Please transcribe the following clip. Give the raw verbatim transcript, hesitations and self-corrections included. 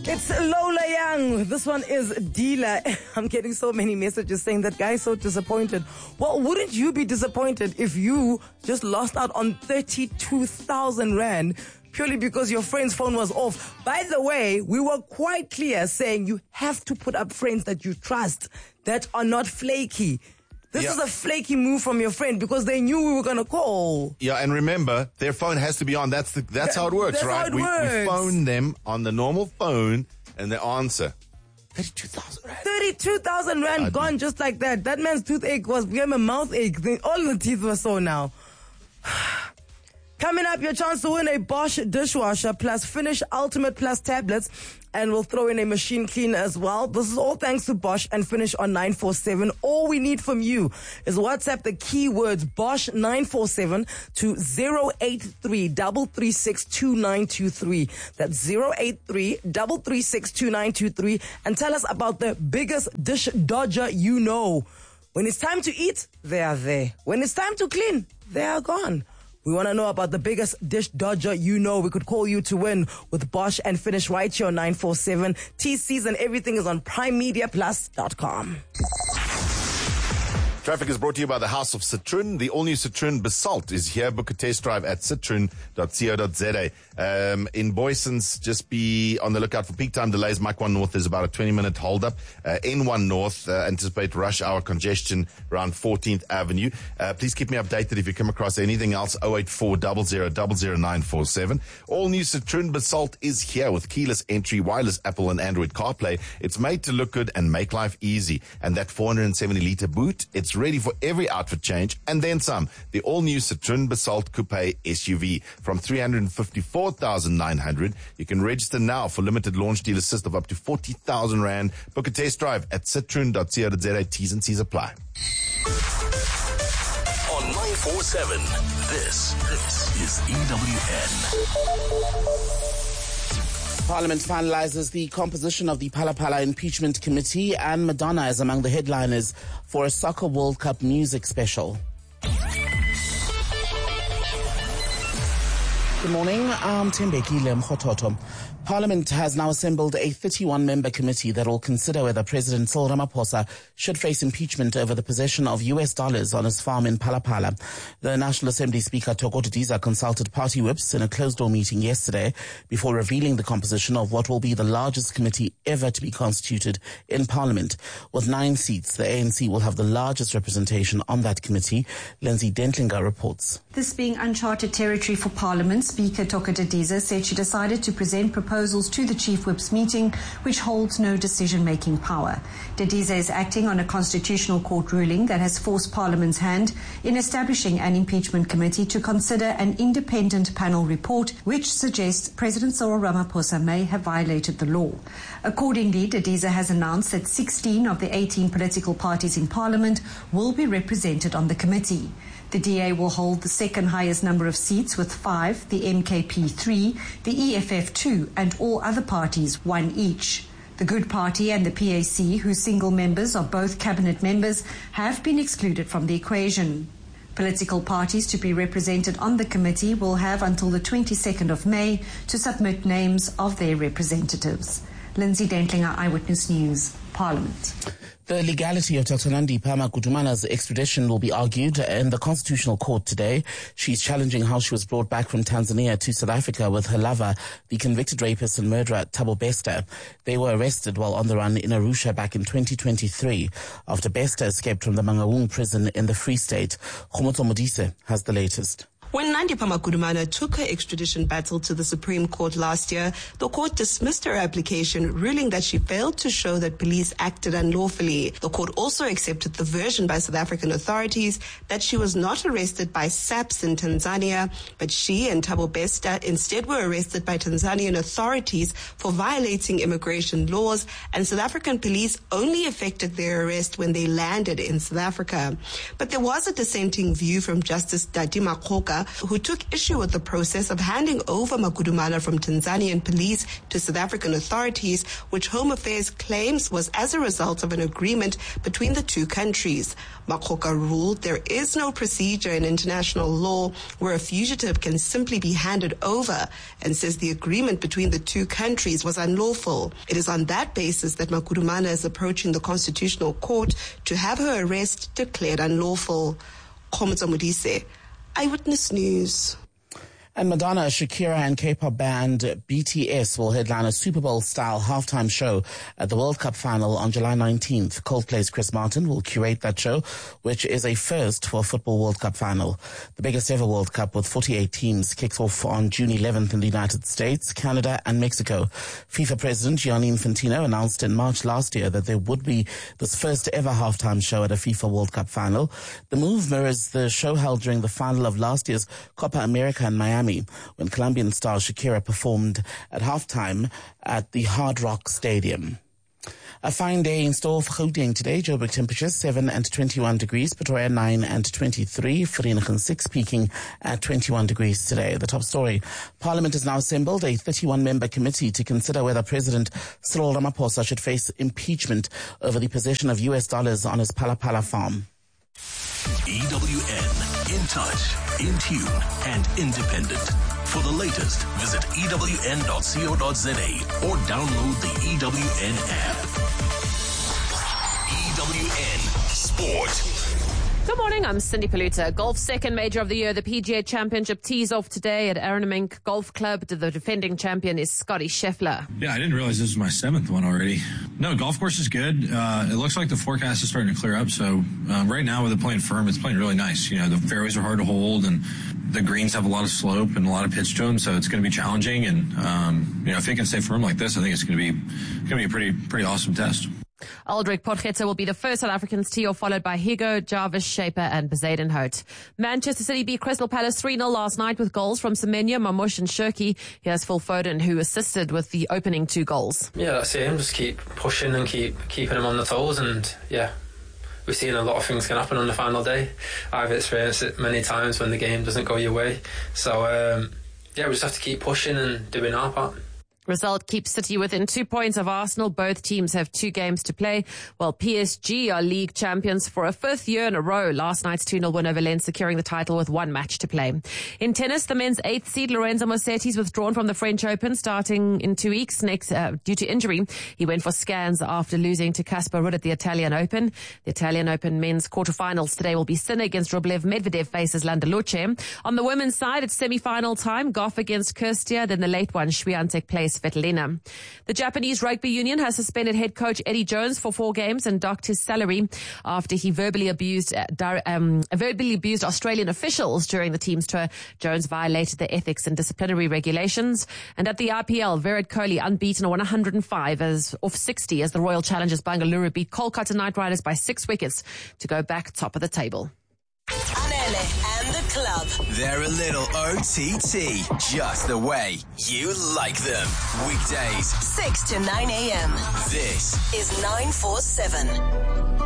It's Lola Young. This one is Dealer. I'm getting so many messages saying that guy's so disappointed. Well, wouldn't you be disappointed if you just lost out on thirty-two thousand rand purely because your friend's phone was off? By the way, we were quite clear saying you have to put up friends that you trust, that are not flaky. This yeah. is a flaky move from your friend because they knew we were going to call. Yeah, and remember, their phone has to be on. That's the, that's how it works, that's right? How it we, works. we phone them on the normal phone and they answer. thirty-two thousand rand. thirty-two thousand rand God, gone just like that. That man's toothache was became a mouth ache. All the teeth were sore now. Coming up, your chance to win a Bosch dishwasher plus Finish Ultimate Plus tablets, and we'll throw in a machine cleaner as well. This is all thanks to Bosch and Finish on nine four seven. All we need from you is WhatsApp the keywords Bosch nine four seven to zero eight three, three three six, two nine two three. That's zero eight three, three three six, two nine two three, and tell us about the biggest dish dodger you know. When it's time to eat, they are there. When it's time to clean, they are gone. We want to know about the biggest dish dodger you know. We could call you to win with Bosch and Finish right here on nine four seven. T Cs and everything is on prime media plus dot com. Traffic is brought to you by the House of Citroen. The all-new Citroen Basalt is here. Book a test drive at citroen dot co dot za. Um, in Boysons, just be on the lookout for peak time delays. Mike one North is about a twenty-minute hold-up. Uh, N one North, uh, anticipate rush hour congestion around fourteenth Avenue. Uh, please keep me updated if you come across anything else. oh eight four, zero zero zero zero nine four seven. All-new Citroen Basalt is here with keyless entry, wireless Apple and Android CarPlay. It's made to look good and make life easy. And that four hundred seventy litre boot, it's ready for every outfit change and then some. The all-new Citroen Basalt Coupe S U V from three hundred fifty-four thousand nine hundred. You can register now for limited launch deal assist of up to forty thousand rand. Book a test drive at citroen dot co dot za. T's and C's apply. On nine four seven, this, this is E W N. Parliament finalizes the composition of the Phala Phala Impeachment Committee, and Madonna is among the headliners for a Soccer World Cup music special. Good morning, I'm Tembekile Mkhototo. Parliament has now assembled a thirty-one member committee that will consider whether President Cyril Ramaphosa should face impeachment over the possession of U S dollars on his farm in Phala Phala. The National Assembly Speaker Thokoza Didiza consulted party whips in a closed-door meeting yesterday before revealing the composition of what will be the largest committee ever to be constituted in Parliament. With nine seats, the A N C will have the largest representation on that committee. Lindsay Dentlinger reports. This being uncharted territory for Parliament, Speaker Thokoza Didiza said she decided to present proposals to the Chief Whip's meeting, which holds no decision-making power. Didiza is acting on a Constitutional Court ruling that has forced Parliament's hand in establishing an impeachment committee to consider an independent panel report which suggests President Cyril Ramaphosa may have violated the law. Accordingly, Didiza has announced that sixteen of the eighteen political parties in Parliament will be represented on the committee. The D A will hold the second highest number of seats with five, the M K P three, the E F F two, and all other parties one each. The Good Party and the P A C, whose single members are both cabinet members, have been excluded from the equation. Political parties to be represented on the committee will have until the twenty-second of May to submit names of their representatives. Lindsay Dentlinger, Eyewitness News, Parliament. The legality of Doctor Nandi Phama Gudumana's extradition will be argued in the Constitutional Court today. She's challenging how she was brought back from Tanzania to South Africa with her lover, the convicted rapist and murderer Thabo Bester. They were arrested while on the run in Arusha back in twenty twenty-three after Bester escaped from the Mangaung prison in the Free State. Khomotso Modise has the latest. When Nandi Phama Gudumana took her extradition battle to the Supreme Court last year, the court dismissed her application, ruling that she failed to show that police acted unlawfully. The court also accepted the version by South African authorities that she was not arrested by SAPS in Tanzania, but she and Thabo Bester instead were arrested by Tanzanian authorities for violating immigration laws, and South African police only effected their arrest when they landed in South Africa. But there was a dissenting view from Justice Dadi Makgoka, Kenya, who took issue with the process of handing over Magudumana from Tanzanian police to South African authorities, which Home Affairs claims was as a result of an agreement between the two countries. Makgoka ruled there is no procedure in international law where a fugitive can simply be handed over, and says the agreement between the two countries was unlawful. It is on that basis that Magudumana is approaching the Constitutional Court to have her arrest declared unlawful. Komutsa Modise, Eyewitness News. And Madonna, Shakira and K-pop band B T S will headline a Super Bowl-style halftime show at the World Cup final on July nineteenth. Coldplay's Chris Martin will curate that show, which is a first for a football World Cup final. The biggest ever World Cup with forty-eight teams kicks off on June eleventh in the United States, Canada and Mexico. FIFA President Gianni Infantino announced in March last year that there would be this first ever halftime show at a FIFA World Cup final. The move mirrors the show held during the final of last year's Copa America in Miami, when Colombian star Shakira performed at halftime at the Hard Rock Stadium. A fine day in store for Gauteng today. Joburg temperatures seven and twenty-one degrees, Pretoria nine and twenty-three, Vereeniging six, peaking at twenty-one degrees today. The top story. Parliament has now assembled a thirty-one member committee to consider whether President Cyril Ramaphosa should face impeachment over the possession of U S dollars on his Phala Phala farm. E W N, in touch, in tune, and independent. For the latest, visit E W N dot co dot za or download the E W N app. E W N Sport. Good morning, I'm Cindy Paluta. Golf's second major of the year, the P G A Championship, tees off today at Aronimink Golf Club. The defending champion is Scotty Scheffler. Yeah, I didn't realize this was my seventh one already. No, golf course is good. Uh, it looks like the forecast is starting to clear up. So uh, right now with it playing firm, it's playing really nice. You know, the fairways are hard to hold and the greens have a lot of slope and a lot of pitch to them. So it's going to be challenging. And, um, you know, if it can stay firm like this, I think it's going to be going to be a pretty, pretty awesome test. Aldrich Potgieter will be the first South Africans tee off, followed by Higo, Jarvis, Shaper and Bezaden Hout. Manchester City beat Crystal Palace three nil last night with goals from Semenya, Mamush and Shirky. Here's Phil Foden, who assisted with the opening two goals. Yeah, that's it. Just keep pushing and keep keeping them on the toes. And yeah, we've seen a lot of things can happen on the final day. I've experienced it many times when the game doesn't go your way. So um, yeah, we just have to keep pushing and doing our part. Result keeps City within two points of Arsenal. Both teams have two games to play, while P S G are league champions for a fifth year in a row. Last night's two nil win over Lens securing the title with one match to play. In tennis, the men's eighth seed Lorenzo Musetti is withdrawn from the French Open starting in two weeks next uh, due to injury. He went for scans after losing to Casper Ruud at the Italian Open. The Italian Open men's quarterfinals today will be Sinner against Rublev. Medvedev faces Landaluce. On the women's side, it's semi-final time. Goff against Kirstia, then the late one, Swiatek plays Svetlina. The Japanese Rugby Union has suspended head coach Eddie Jones for four games and docked his salary after he verbally abused uh, um, verbally abused Australian officials during the team's tour. Jones violated the ethics and disciplinary regulations. And at the I P L, Virat Kohli unbeaten on one hundred five as off sixty as the Royal Challengers Bangalore beat Kolkata Knight Riders by six wickets to go back top of the table. Anele and the club. They're a little O T T, just the way you like them. Weekdays, six to nine a.m. This is nine four seven.